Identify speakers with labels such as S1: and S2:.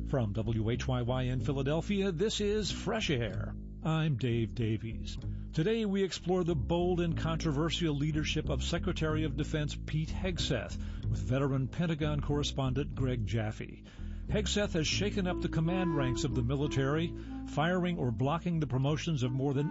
S1: From WHYY in Philadelphia, this is Fresh Air. I'm Dave Davies. Today we explore the bold and controversial leadership of Secretary of Defense Pete Hegseth with veteran Pentagon correspondent Greg Jaffe. Hegseth has shaken up the command ranks of the military, firing or blocking the promotions of more than